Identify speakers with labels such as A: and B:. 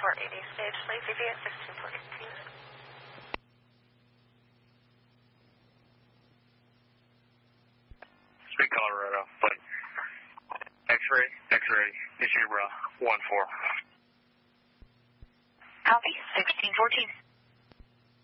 A: 1480 stage, late VV at 1642.
B: Speed Colorado, flight. X-ray, issue 14.
A: Copy, 1614.